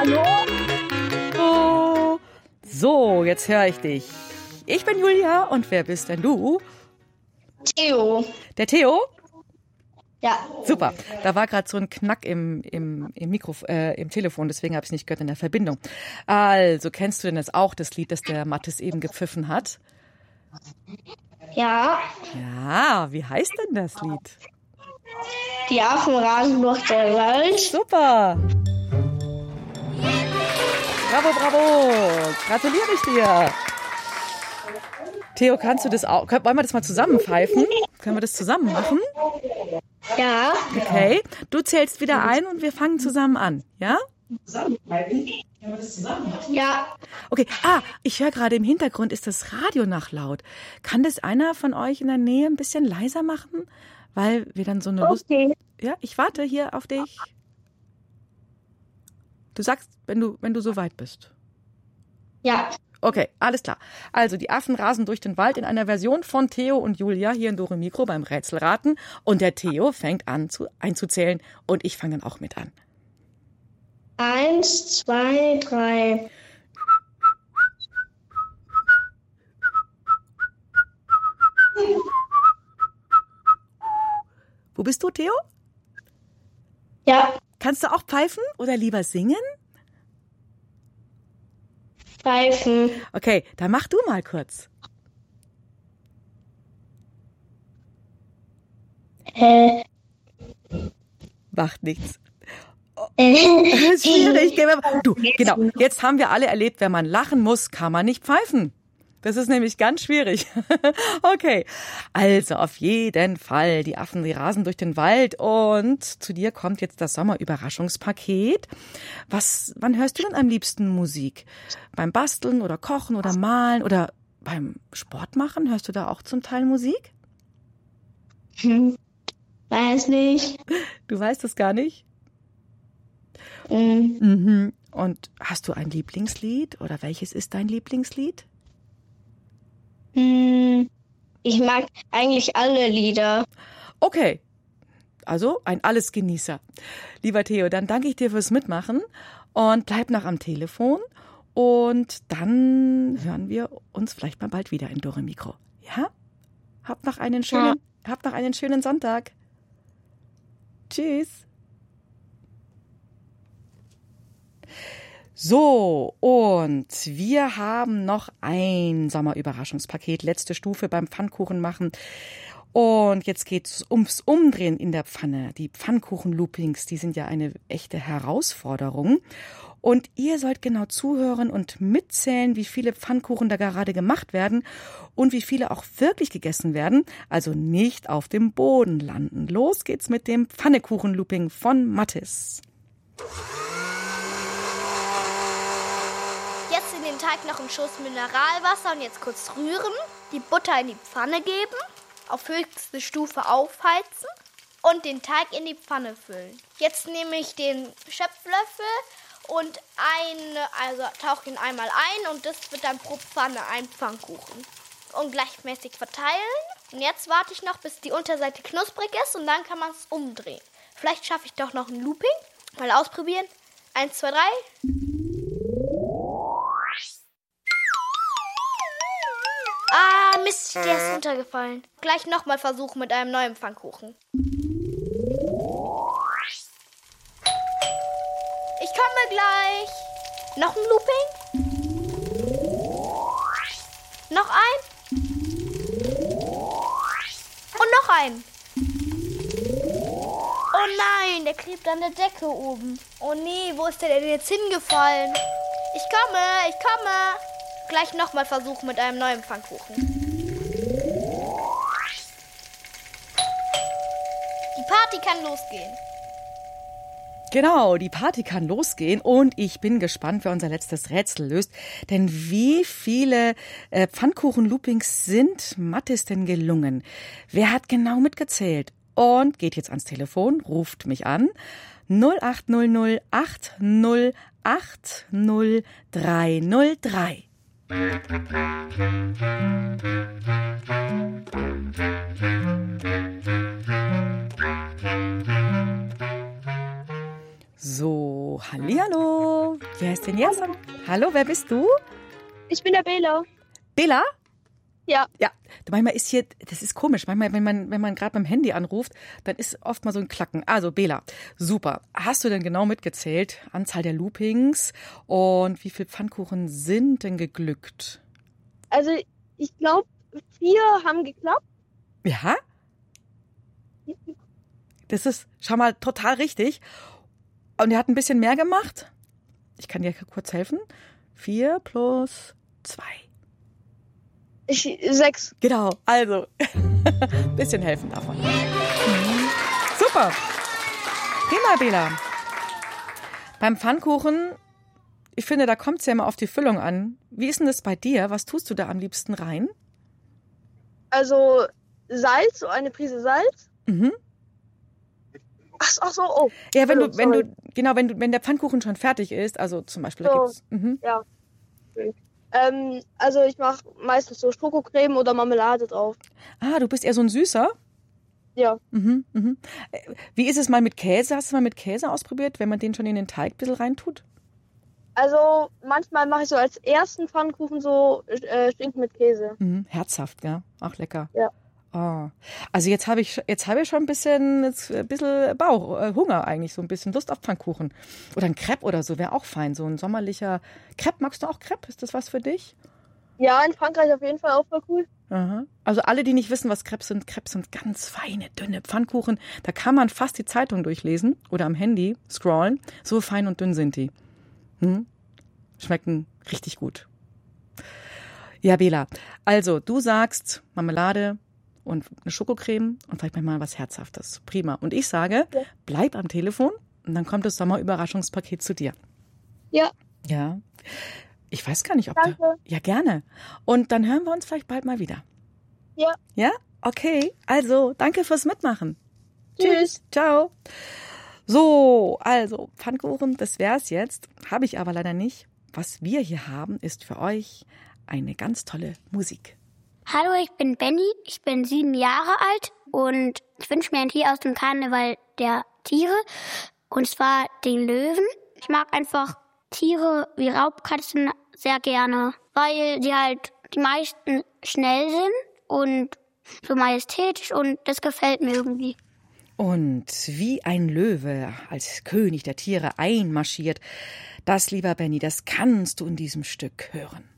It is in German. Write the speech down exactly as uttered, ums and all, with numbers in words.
Hallo? Oh. So, jetzt höre ich dich. Ich bin Julia und wer bist denn du? Theo. Der Theo? Ja. Super. Da war gerade so ein Knack im, im, im, Mikro, äh, im Telefon, deswegen habe ich es nicht gehört in der Verbindung. Also, kennst du denn das auch, das Lied, das der Mathis eben gepfiffen hat? Ja. Ja, wie heißt denn das Lied? Die Affen rasen durch den Wald. Super. Bravo, bravo. Gratuliere ich dir. Theo, kannst du das auch? Wollen wir das mal zusammen pfeifen? Können wir das zusammen machen? Ja. Okay. Du zählst wieder ein und wir fangen zusammen an, ja? Zusammen pfeifen? Können wir das zusammen machen? Ja. Okay. Ah, ich höre gerade im Hintergrund ist das Radio nach laut. Kann das einer von euch in der Nähe ein bisschen leiser machen? Weil wir dann so eine Lust... Okay. Ja, ich warte hier auf dich. Du sagst, wenn du, wenn du so weit bist. Ja. Okay, alles klar. Also, die Affen rasen durch den Wald in einer Version von Theo und Julia hier in Dore Mikro beim Rätselraten. Und der Theo fängt an zu, einzuzählen und ich fange dann auch mit an. Eins, zwei, drei. Wo bist du, Theo? Ja. Kannst du auch pfeifen oder lieber singen? Pfeifen. Okay, dann mach du mal kurz. Äh. Macht nichts. Äh. Schwierig. Du, genau. Jetzt haben wir alle erlebt, wenn man lachen muss, kann man nicht pfeifen. Das ist nämlich ganz schwierig. Okay, also auf jeden Fall, die Affen, die rasen durch den Wald und zu dir kommt jetzt das Sommerüberraschungspaket. Was, wann hörst du denn am liebsten Musik? Beim Basteln oder Kochen oder Malen oder beim Sport machen? Hörst du da auch zum Teil Musik? Hm. Weiß nicht. Du weißt es gar nicht? Mhm. Mhm. Und hast du ein Lieblingslied oder welches ist dein Lieblingslied? Hm. Ich mag eigentlich alle Lieder. Okay, also ein Allesgenießer. Lieber Theo, dann danke ich dir fürs Mitmachen und bleib noch am Telefon und dann hören wir uns vielleicht mal bald wieder in Dore Mikro. Ja? Habt noch einen schönen, ja. habt noch einen schönen Sonntag. Tschüss. So, und wir haben noch ein Sommerüberraschungspaket, letzte Stufe beim Pfannkuchen machen. Und jetzt geht's ums Umdrehen in der Pfanne. Die Pfannkuchen-Loopings, die sind ja eine echte Herausforderung. Und ihr sollt genau zuhören und mitzählen, wie viele Pfannkuchen da gerade gemacht werden und wie viele auch wirklich gegessen werden, also nicht auf dem Boden landen. Los geht's mit dem Pfannekuchen-Looping von Mathis. Jetzt in den Teig noch einen Schuss Mineralwasser und jetzt kurz rühren, die Butter in die Pfanne geben, auf höchste Stufe aufheizen und den Teig in die Pfanne füllen. Jetzt nehme ich den Schöpflöffel und eine, also tauche ihn einmal ein und das wird dann pro Pfanne ein Pfannkuchen. Und gleichmäßig verteilen. Und jetzt warte ich noch, bis die Unterseite knusprig ist und dann kann man es umdrehen. Vielleicht schaffe ich doch noch ein Looping. Mal ausprobieren. Eins, zwei, drei. Ah, Mist, der ist runtergefallen. Gleich nochmal versuchen mit einem neuen Pfannkuchen. Ich komme gleich. Noch ein Looping? Noch ein? Und noch ein. Oh nein, der klebt an der Decke oben. Oh nee, wo ist der denn jetzt hingefallen? Ich komme, ich komme. Gleich nochmal versuchen mit einem neuen Pfannkuchen. Die Party kann losgehen. Genau, die Party kann losgehen und ich bin gespannt, wer unser letztes Rätsel löst. Denn wie viele äh, Pfannkuchen-Loopings sind Mathis denn gelungen? Wer hat genau mitgezählt? Und geht jetzt ans Telefon, ruft mich an. null acht null null acht null acht null drei null drei. So, hallihallo. Wer ist denn jetzt? Hallo, wer bist du? Ich bin der Bela. Bela? Ja. Ja, manchmal ist hier, das ist komisch, manchmal, wenn man, wenn man gerade beim Handy anruft, dann ist oft mal so ein Klacken. Also, Bela, super. Hast du denn genau mitgezählt? Anzahl der Loopings und wie viele Pfannkuchen sind denn geglückt? Also, ich glaube, vier haben geklappt. Ja? Das ist schon mal total richtig. Und er hat ein bisschen mehr gemacht. Ich kann dir kurz helfen. Vier plus zwei. Ich, sechs. Genau, also, ein bisschen helfen davon. Mhm. Super. Prima, Bela. Beim Pfannkuchen, ich finde, da kommt es ja immer auf die Füllung an. Wie ist denn das bei dir? Was tust du da am liebsten rein? Also, Salz, so eine Prise Salz. Mhm. Ach, ach so, oh. Ja, wenn Füllung, du, wenn sorry. du, genau, wenn du, wenn der Pfannkuchen schon fertig ist, also zum Beispiel, da So. gibt's, mhm. Ja. Okay. Ähm, also, ich mache meistens so Schokocreme oder Marmelade drauf. Ah, du bist eher so ein Süßer? Ja. Mhm, mhm. Äh, Wie ist es mal mit Käse? Hast du mal mit Käse ausprobiert, wenn man den schon in den Teig ein bisschen reintut? Also, manchmal mache ich so als ersten Pfannkuchen so äh, Schinken mit Käse. Mhm. Herzhaft, ja. Auch lecker. Ja. Oh. Also jetzt habe ich jetzt habe ich schon ein bisschen jetzt ein bisschen Bauch, äh, Hunger eigentlich, so ein bisschen Lust auf Pfannkuchen. Oder ein Crepe oder so, wäre auch fein. So ein sommerlicher Crepe. Magst du auch Crepe? Ist das was für dich? Ja, in Frankreich auf jeden Fall auch voll cool. Aha. Also alle, die nicht wissen, was Crepes sind, Crepes sind ganz feine, dünne Pfannkuchen. Da kann man fast die Zeitung durchlesen oder am Handy scrollen. So fein und dünn sind die. Hm? Schmecken richtig gut. Ja, Bela, also du sagst Marmelade und eine Schokocreme und vielleicht mal was Herzhaftes. Prima. Und ich sage, Ja. bleib am Telefon und dann kommt das Sommerüberraschungspaket zu dir. Ja, Ja. Ich weiß gar nicht, ob danke. da... Ja, gerne. Und dann hören wir uns vielleicht bald mal wieder. Ja. Ja? Okay. Also, danke fürs Mitmachen. Tschüss. Ciao. So, also Pfannkuchen, das wär's jetzt. Habe ich aber leider nicht. Was wir hier haben, ist für euch eine ganz tolle Musik. Hallo, ich bin Benny, ich bin sieben Jahre alt und ich wünsche mir ein Tier aus dem Karneval der Tiere, und zwar den Löwen. Ich mag einfach Tiere wie Raubkatzen sehr gerne, weil die halt die meisten schnell sind und so majestätisch, und das gefällt mir irgendwie. Und wie ein Löwe als König der Tiere einmarschiert, das, lieber Benny, das kannst du in diesem Stück hören.